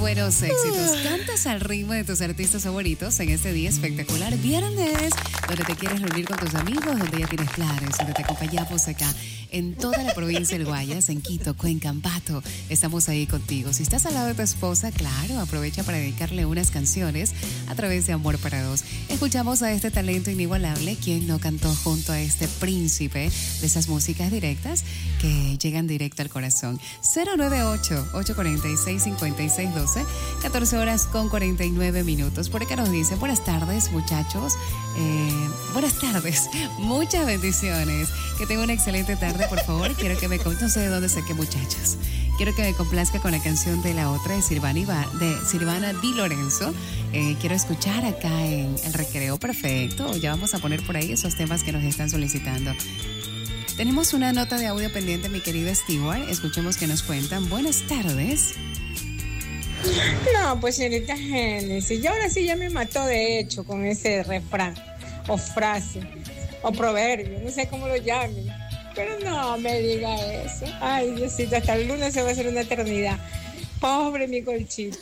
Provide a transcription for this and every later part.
buenos éxitos. Cantas al ritmo de tus artistas favoritos en este día espectacular, viernes, donde te quieres reunir con tus amigos, donde ya tienes planes, donde te acompañamos acá en toda la provincia del Guayas, en Quito, Cuenca, Ambato. Estamos ahí contigo. Si estás al lado de tu esposa, claro, aprovecha para dedicarle unas canciones a través de Amor para Dos. Escuchamos a este talento inigualable, quien no cantó junto a este príncipe de esas músicas directas que llegan directo al corazón. 098-846-5612, 14 horas con 49 minutos. Por acá nos dicen, buenas tardes, muchachos. Buenas tardes, muchas bendiciones. Que tenga una excelente tarde, por favor. Quiero que me... No sé de dónde saqué, muchachos. Quiero que me complazca con la canción de la otra, de Silvana Di Lorenzo. Quiero escuchar acá en El Recreo Perfecto. Ya vamos a poner por ahí esos temas que nos están solicitando. Tenemos una nota de audio pendiente, mi querido Stewart. Escuchemos que nos cuentan. Buenas tardes. No, pues señorita Génesis, y ahora sí ya me mató de hecho con ese refrán, o frase, o proverbio, no sé cómo lo llamen, pero no me diga eso. Ay, Diosito, hasta el lunes se va a hacer una eternidad. Pobre mi colchita.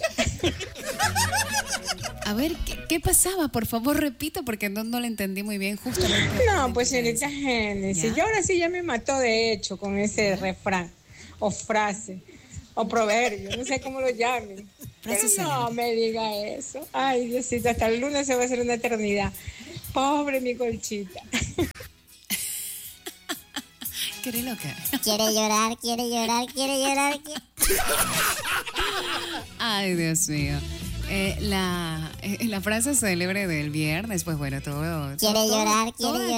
A ver, ¿qué pasaba? Por favor, repito, porque no lo entendí muy bien justamente. No, pues señorita Génesis, y ahora sí ya me mató de hecho con ese refrán, o frase, o proverbio, no sé cómo lo llamen. Pero no me diga eso. Ay, Diosito, hasta el lunes se va a hacer una eternidad. Pobre mi colchita. ¿Qué loca? Quiere llorar. Ay, Dios mío. La frase célebre del viernes, pues bueno, todo cambio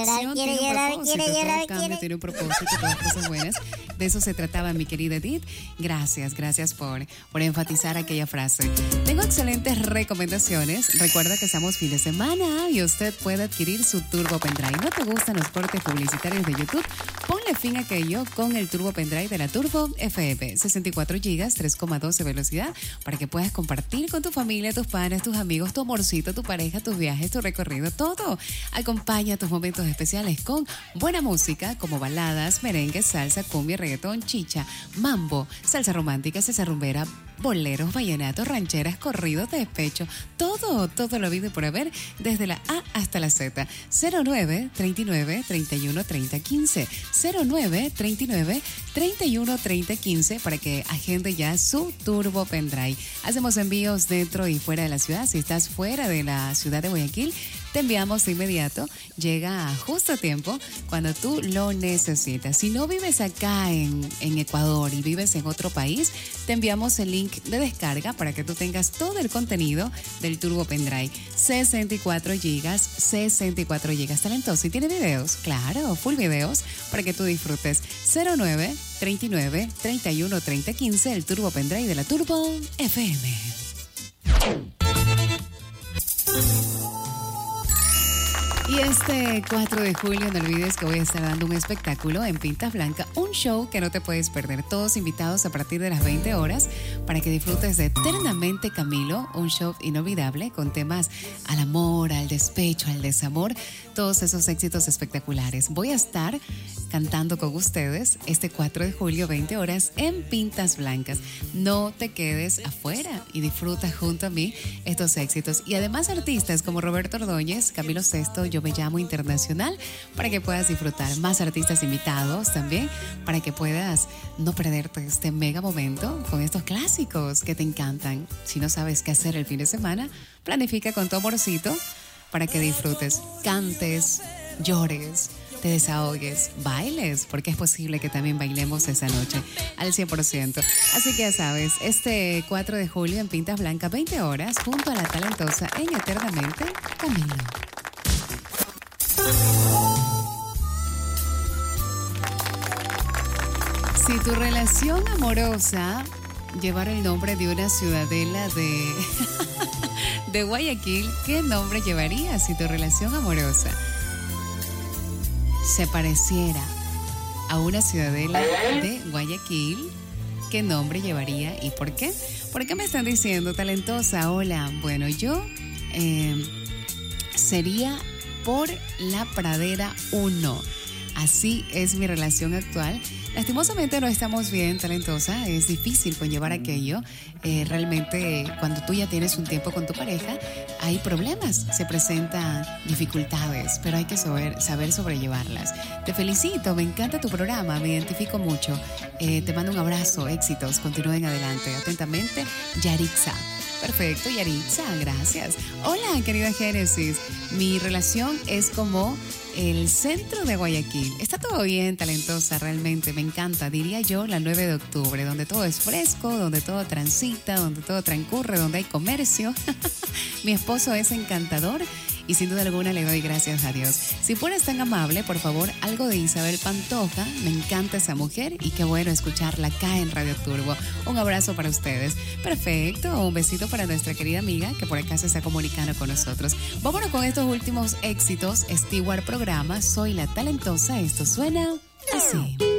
tiene un propósito, todas cosas buenas. De eso se trataba, mi querida Edith. Gracias por enfatizar aquella frase. Tengo excelentes recomendaciones. Recuerda que estamos fin de semana y usted puede adquirir su Turbo Pendrive. ¿No te gustan los cortes publicitarios de YouTube? Ponle fin a aquello con el Turbo Pendrive de la Turbo FM. 64 GB, 3,12 velocidad, para que puedas compartir con tu familia, tus padres, tus amigos, tu amorcito, tu pareja, tus viajes, tu recorrido, todo. Acompaña tus momentos especiales con buena música como baladas, merengue, salsa, cumbia, reggaetón, chicha, mambo, salsa romántica, salsa rumbera, boleros, vallenatos, rancheras, corridos de despecho, todo lo habido por haber, desde la A hasta la Z. 09-39-31-30-15, 09-39-31-30-15, para que agende ya su Turbo Pendrive. Hacemos envíos dentro y fuera de la ciudad. Si estás fuera de la ciudad de Guayaquil, te enviamos de inmediato. Llega justo a tiempo cuando tú lo necesitas. Si no vives acá en Ecuador y vives en otro país, te enviamos el link de descarga para que tú tengas todo el contenido del Turbo Pendrive. 64 GB talentoso. Y tiene videos, claro, full videos para que tú disfrutes. 09-39-31-30-15, el Turbo Pendrive de la Turbo FM. Y este 4 de julio no olvides que voy a estar dando un espectáculo en Pintas Blanca, un show que no te puedes perder. Todos invitados a partir de las 20 horas para que disfrutes de Eternamente Camilo, un show inolvidable con temas al amor, al despecho, al desamor, todos esos éxitos espectaculares. Voy a estar cantando con ustedes este 4 de julio, 20 horas en Pintas Blancas. No te quedes afuera y disfruta junto a mí estos éxitos. Y además artistas como Roberto Ordóñez, Camilo Sesto, Yo Me Llamo Internacional, para que puedas disfrutar. Más artistas invitados también, para que puedas no perderte este mega momento con estos clásicos que te encantan. Si no sabes qué hacer el fin de semana, planifica con tu amorcito para que disfrutes, cantes, llores, te desahogues, bailes, porque es posible que también bailemos esa noche al 100%. Así que ya sabes, este 4 de julio en Pintas Blancas, 20 horas, junto a la talentosa en Eternamente Camilo. Si tu relación amorosa llevara el nombre de una ciudadela de Guayaquil, ¿qué nombre llevaría si tu relación amorosa se pareciera a una ciudadela de Guayaquil? ¿Qué nombre llevaría y por qué? ¿Por qué me están diciendo, talentosa? Hola, bueno, yo sería por la Pradera 1. Así es mi relación actual. Lastimosamente no estamos bien, talentosa. Es difícil conllevar aquello. Realmente, cuando tú ya tienes un tiempo con tu pareja, hay problemas, se presentan dificultades, pero hay que saber sobrellevarlas. Te felicito, me encanta tu programa, me identifico mucho. Te mando un abrazo, éxitos, continúen adelante. Atentamente, Yaritza. Perfecto, Yaritza, gracias. Hola, querida Génesis. Mi relación es como el centro de Guayaquil. Está todo bien, talentosa, realmente. Me encanta, diría yo, la 9 de octubre, donde todo es fresco, donde todo transita, donde todo transcurre, donde hay comercio. Mi esposo es encantador y sin duda alguna le doy gracias a Dios. Si fueras tan amable, por favor, algo de Isabel Pantoja. Me encanta esa mujer y qué bueno escucharla acá en Radio Turbo. Un abrazo para ustedes. Perfecto, un besito para nuestra querida amiga que por acá se está comunicando con nosotros. Vámonos con estos últimos éxitos. Steward programa, soy la talentosa. Esto suena así.